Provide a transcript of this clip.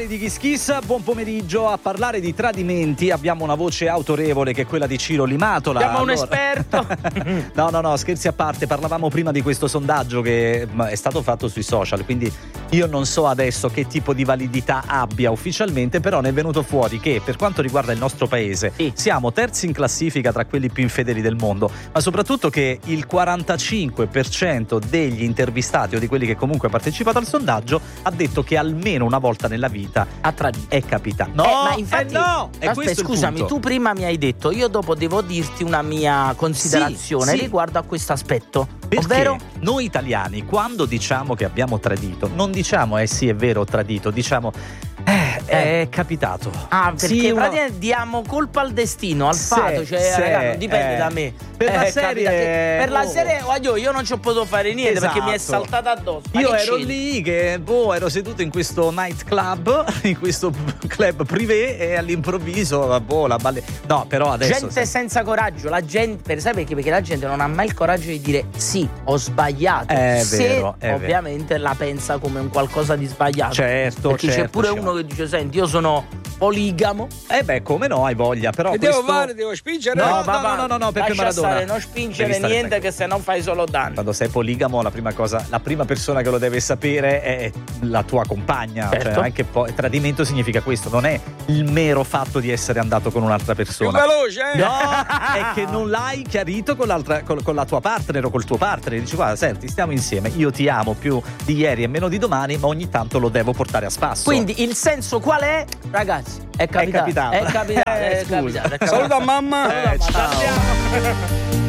cari di Kiss Kiss, buon pomeriggio. A parlare di tradimenti abbiamo una voce autorevole che è quella di Ciro Limatola. Abbiamo un esperto. No, scherzi a parte, parlavamo prima di questo sondaggio che è stato fatto sui social, quindi io non so adesso che tipo di validità abbia ufficialmente, però ne è venuto fuori che per quanto riguarda il nostro paese siamo terzi in classifica tra quelli più infedeli del mondo, ma soprattutto che il 45% degli intervistati o di quelli che comunque ha partecipato al sondaggio ha detto che almeno una volta nella vita ha tradito. È capitato. Ma infatti, aspetta, scusami, tu prima mi hai detto, io dopo devo dirti una mia considerazione sì. riguardo a questo aspetto. Perché ovvero noi italiani, quando diciamo che abbiamo tradito, non diciamo sì è vero ho tradito, diciamo è capitato. Perché sì, praticamente diamo colpa al destino, al fatto, cioè ragazzi, non dipende da me. Per la serie, per la serie io non ci ho potuto fare niente, perché mi è saltata addosso. Io ero lì che ero seduto in questo night club, in questo club privé, e all'improvviso la balle. No, però adesso gente senza coraggio, la gente, sai perché? Perché la gente non ha mai il coraggio di dire sì, ho sbagliato. È vero, ovviamente la pensa come un qualcosa di sbagliato. Certo, perché c'è pure uno che dice senti, io sono poligamo. Come no, hai voglia, però devo spingere? No, Peppe Maradona. Non spingere niente, che se no fai solo danni. Quando sei poligamo, la prima persona che lo deve sapere è la tua compagna. Certo. Cioè, anche poi tradimento significa questo, non è il mero fatto di essere andato con un'altra persona. Più veloce, No, è che non l'hai chiarito con la tua partner o col tuo partner. Dici, guarda, senti, stiamo insieme, io ti amo più di ieri e meno di domani, ma ogni tanto lo devo portare a spasso. Quindi il senso qual è? Ragazzi, è capitato. Scusa. È capitato. Saluta mamma. Ciao.